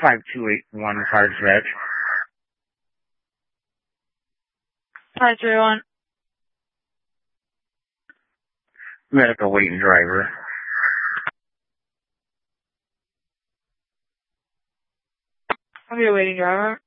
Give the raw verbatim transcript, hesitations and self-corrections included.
five two eight one Cards Veg. five three one. Medical waiting driver. I'll be a waiting driver.